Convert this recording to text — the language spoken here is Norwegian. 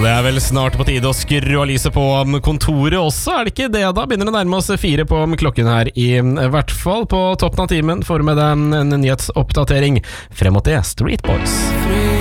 Og det vel snart på tide å skru av lyset på kontoret også, det ikke det da? Begynner å nærme oss 4 på klokken her, i hvert fall på toppen av timen, for med en nyhetsoppdatering frem mot det, Street Boys.